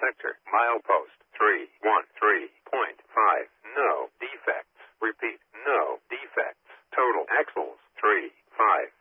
sector. Milepost 313.5. No defects. Repeat, no defects. Total axles 3, 5.